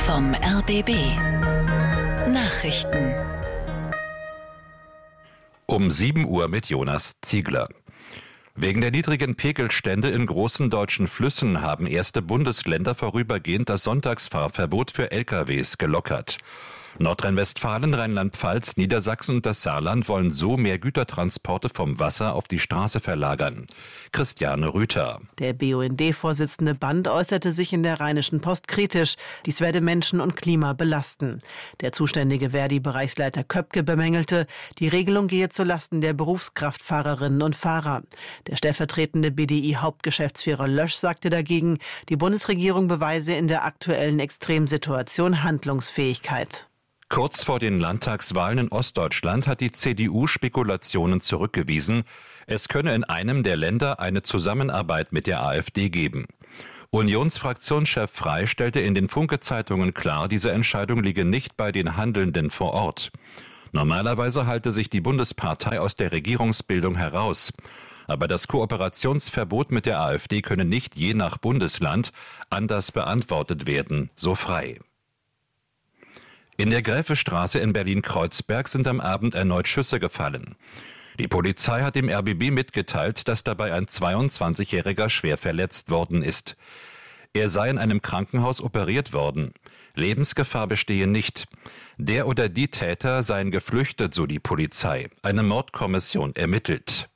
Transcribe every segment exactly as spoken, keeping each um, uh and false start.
vom R B B. Nachrichten. Um sieben Uhr mit Jonas Ziegler. Wegen der niedrigen Pegelstände in großen deutschen Flüssen haben erste Bundesländer vorübergehend das Sonntagsfahrverbot für L K Ws gelockert. Nordrhein-Westfalen, Rheinland-Pfalz, Niedersachsen und das Saarland wollen so mehr Gütertransporte vom Wasser auf die Straße verlagern. Christiane Rüther. Der B U N D-Vorsitzende Band äußerte sich in der Rheinischen Post kritisch. Dies werde Menschen und Klima belasten. Der zuständige Verdi-Bereichsleiter Köpke bemängelte, die Regelung gehe zulasten der Berufskraftfahrerinnen und Fahrer. Der stellvertretende B D I-Hauptgeschäftsführer Lösch sagte dagegen, die Bundesregierung beweise in der aktuellen Extremsituation Handlungsfähigkeit. Kurz vor den Landtagswahlen in Ostdeutschland hat die C D U Spekulationen zurückgewiesen, es könne in einem der Länder eine Zusammenarbeit mit der AfD geben. Unionsfraktionschef Frey stellte in den Funke-Zeitungen klar, diese Entscheidung liege nicht bei den Handelnden vor Ort. Normalerweise halte sich die Bundespartei aus der Regierungsbildung heraus. Aber das Kooperationsverbot mit der AfD könne nicht je nach Bundesland anders beantwortet werden, so Frey. In der Gräfestraße in Berlin-Kreuzberg sind am Abend erneut Schüsse gefallen. Die Polizei hat dem R B B mitgeteilt, dass dabei ein zweiundzwanzigjähriger schwer verletzt worden ist. Er sei in einem Krankenhaus operiert worden. Lebensgefahr bestehe nicht. Der oder die Täter seien geflüchtet, so die Polizei. Eine Mordkommission ermittelt.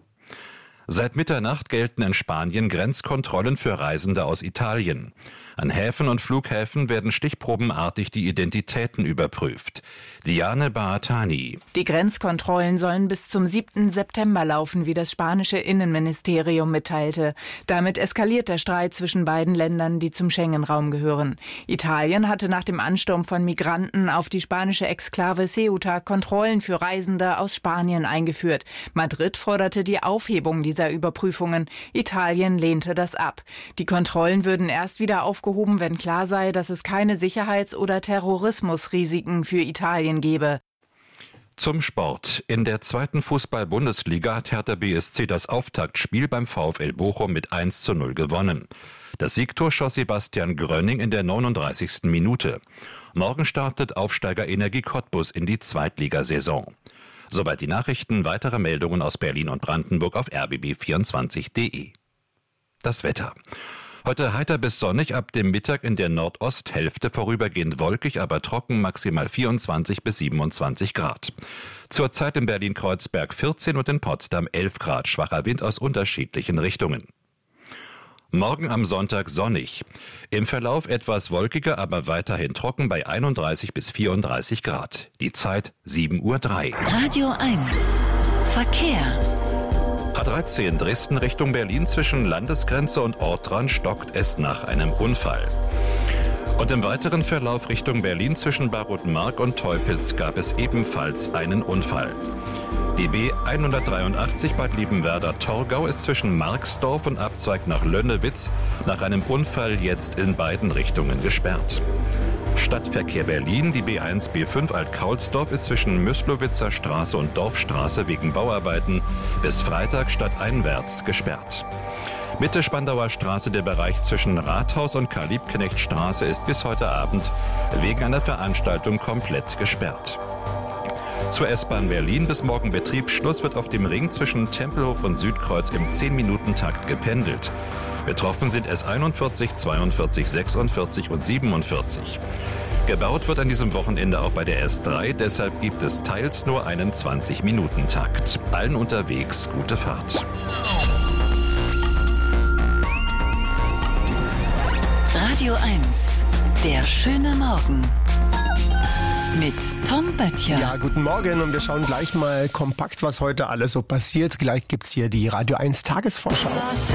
Seit Mitternacht gelten in Spanien Grenzkontrollen für Reisende aus Italien. An Häfen und Flughäfen werden stichprobenartig die Identitäten überprüft. Diane Baatani. Die Grenzkontrollen sollen bis zum siebten September laufen, wie das spanische Innenministerium mitteilte. Damit eskaliert der Streit zwischen beiden Ländern, die zum Schengen-Raum gehören. Italien hatte nach dem Ansturm von Migranten auf die spanische Exklave Ceuta Kontrollen für Reisende aus Spanien eingeführt. Madrid forderte die Aufhebung dieser Überprüfungen. Italien lehnte das ab. Die Kontrollen würden erst wieder aufgehoben, wenn klar sei, dass es keine Sicherheits- oder Terrorismusrisiken für Italien gebe. Zum Sport. In der zweiten Fußball-Bundesliga hat Hertha B S C das Auftaktspiel beim VfL Bochum mit eins zu null gewonnen. Das Siegtor schoss Sebastian Grönning in der neununddreißigsten Minute. Morgen startet Aufsteiger Energie Cottbus in die Zweitligasaison. Soweit die Nachrichten, weitere Meldungen aus Berlin und Brandenburg auf r b b vierundzwanzig punkt d e. Das Wetter. Heute heiter bis sonnig, ab dem Mittag in der Nordosthälfte vorübergehend wolkig, aber trocken, maximal vierundzwanzig bis siebenundzwanzig Grad. Zurzeit in Berlin-Kreuzberg vierzehn und in Potsdam elf Grad, schwacher Wind aus unterschiedlichen Richtungen. Morgen am Sonntag sonnig. Im Verlauf etwas wolkiger, aber weiterhin trocken bei einunddreißig bis vierunddreißig Grad. Die Zeit sieben Uhr drei. Radio eins. Verkehr. A dreizehn Dresden Richtung Berlin zwischen Landesgrenze und Ortrand stockt es nach einem Unfall. Und im weiteren Verlauf Richtung Berlin zwischen Barutmark und Teupitz gab es ebenfalls einen Unfall. Die B hundertdreiundachtzig Bad Liebenwerda-Torgau ist zwischen Marxdorf und Abzweig nach Lönnewitz nach einem Unfall jetzt in beiden Richtungen gesperrt. Stadtverkehr Berlin, die B eins B fünf Alt-Kaulsdorf ist zwischen Müslowitzer Straße und Dorfstraße wegen Bauarbeiten bis Freitag stadteinwärts gesperrt. Mitte Spandauer Straße, der Bereich zwischen Rathaus und Karl-Liebknecht-Straße ist bis heute Abend wegen einer Veranstaltung komplett gesperrt. Zur S-Bahn Berlin, bis morgen Betriebsschluss wird auf dem Ring zwischen Tempelhof und Südkreuz im zehn-Minuten-Takt gependelt. Betroffen sind S einundvierzig, zweiundvierzig, sechsundvierzig und siebenundvierzig. Gebaut wird an diesem Wochenende auch bei der S drei, deshalb gibt es teils nur einen zwanzig-Minuten-Takt. Allen unterwegs gute Fahrt. Radio eins. Der schöne Morgen. Mit Tom Böttcher. Ja, guten Morgen und wir schauen gleich mal kompakt, was heute alles so passiert. Gleich gibt's hier die Radio eins Tagesvorschau.